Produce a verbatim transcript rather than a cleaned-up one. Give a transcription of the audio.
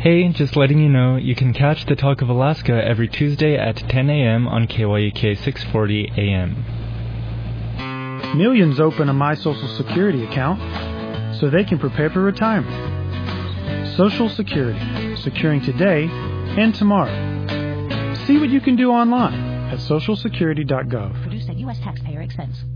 Hey, just letting you know, you can catch the Talk of Alaska every Tuesday at ten a.m. on K Y U K six forty A M. Millions open a My Social Security account so they can prepare for retirement. Social Security, securing today and tomorrow. See what you can do online at social security dot gov. Produced at U S taxpayer expense.